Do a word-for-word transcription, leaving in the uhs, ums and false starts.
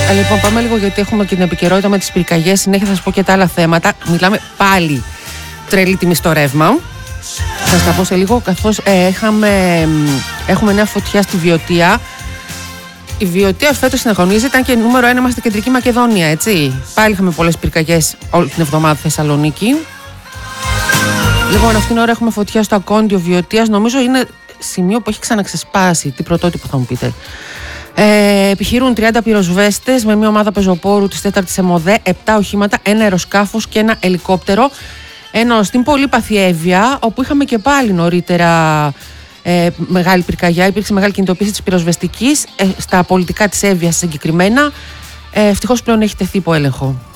Λοιπόν, πάμε λίγο γιατί έχουμε και την επικαιρότητα με τις πυρκαγιές. Συνέχεια θα σας πω και τα άλλα θέματα. Μιλάμε πάλι τρελή τιμή στο ρεύμα. Θα σας τα πω σε λίγο, καθώς ε, είχαμε, έχουμε νέα φωτιά στη Βιωτία. Η Βιωτία φέτος συνεχωνίζει, ήταν και νούμερο ένα μας στην Κεντρική Μακεδονία, έτσι. Πάλι είχαμε πολλές πυρκαγιές όλη την εβδομάδα στη Θεσσαλονίκη. Λοιπόν, αυτήν την ώρα έχουμε φωτιά στο Ακόντιο Βιωτίας. Νομίζω είναι σημείο που έχει ξαναξεσπάσει. Τι πρωτότυπο θα μου πείτε. Ε, επιχειρούν τριάντα πυροσβέστες με μια ομάδα πεζοπόρου της τέταρτης ΕΜΟΔΕ, επτά οχήματα, ένα αεροσκάφος και ένα ελικόπτερο. Ενώ στην Πολύπαθη Εύβοια, όπου είχαμε και πάλι νωρίτερα ε, μεγάλη πυρκαγιά, υπήρξε μεγάλη κινητοποίηση της πυροσβεστικής, ε, στα πολιτικά της Εύβοιας συγκεκριμένα. Ε, ευτυχώς πλέον έχει τεθεί υπό έλεγχο.